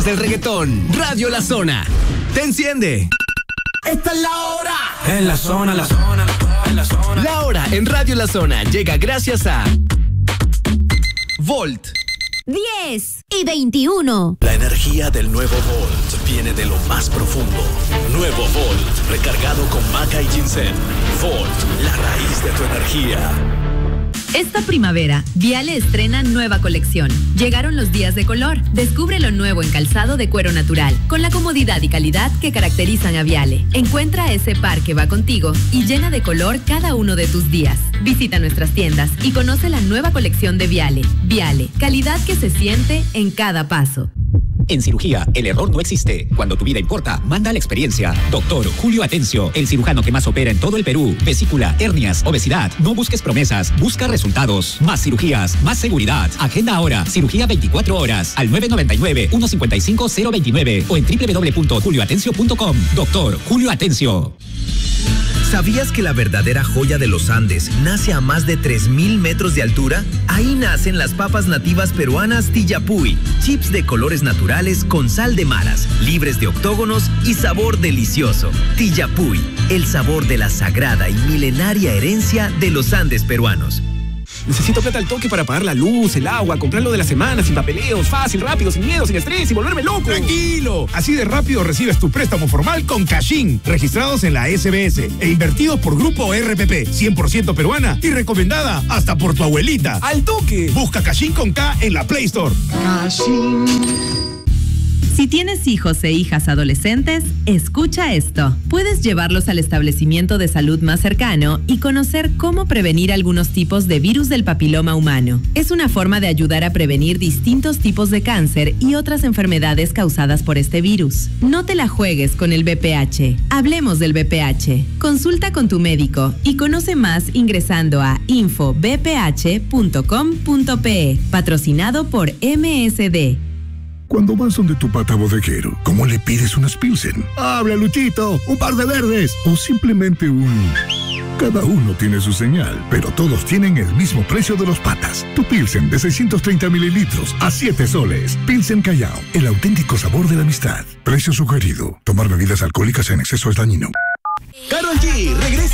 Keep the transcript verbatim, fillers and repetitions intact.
clásicos del reggaetón. Radio La Zona te enciende. Esta es la hora. En la zona, la zona, en la zona. La hora en Radio La Zona llega gracias a Volt. diez y veintiuno. La energía del nuevo Volt viene de lo más profundo. Nuevo Volt, recargado con maca y ginseng. Volt, la raíz de tu energía. Esta primavera, Viale estrena nueva colección. Llegaron los días de color. Descubre lo nuevo en calzado de cuero natural, con la comodidad y calidad que caracterizan a Viale. Encuentra ese par que va contigo y llena de color cada uno de tus días. Visita nuestras tiendas y conoce la nueva colección de Viale. Viale, calidad que se siente en cada paso. En cirugía, el error no existe. Cuando tu vida importa, manda la experiencia. Doctor Julio Atencio, el cirujano que más opera en todo el Perú. Vesícula, hernias, obesidad. No busques promesas, busca resultados. Más cirugías, más seguridad. Agenda ahora. Cirugía veinticuatro horas al nueve nueve nueve, uno cinco cinco, cero dos nueve o en doble u doble u doble u punto julio atencio punto com. Doctor Julio Atencio. ¿Sabías que la verdadera joya de los Andes nace a más de tres mil metros de altura? Ahí nacen las papas nativas peruanas Tillapuy, chips de colores naturales con sal de maras, libres de octógonos y sabor delicioso. Tillapuy, el sabor de la sagrada y milenaria herencia de los Andes peruanos. Necesito plata al toque para pagar la luz, el agua, comprar lo de la semana, sin papeleos, fácil, rápido, sin miedo, sin estrés y volverme loco. ¡Tranquilo! Así de rápido recibes tu préstamo formal con Cashín, registrados en la S B S e invertidos por Grupo R P P, cien por ciento peruana y recomendada hasta por tu abuelita. ¡Al toque! Busca Cashín con K en la Play Store. Cashín. Si tienes hijos e hijas adolescentes, escucha esto. Puedes llevarlos al establecimiento de salud más cercano y conocer cómo prevenir algunos tipos de virus del papiloma humano. Es una forma de ayudar a prevenir distintos tipos de cáncer y otras enfermedades causadas por este virus. No te la juegues con el V P H. Hablemos del V P H. Consulta con tu médico y conoce más ingresando a info b p h punto com punto pe. Patrocinado por M S D. Cuando vas donde tu pata bodeguero, ¿cómo le pides unas Pilsen? ¡Habla, Luchito! ¡Un par de verdes! O simplemente un... Cada uno tiene su señal, pero todos tienen el mismo precio de los patas. Tu Pilsen de seiscientos treinta mililitros a siete soles. Pilsen Callao, el auténtico sabor de la amistad. Precio sugerido. Tomar bebidas alcohólicas en exceso es dañino. Karol G regresa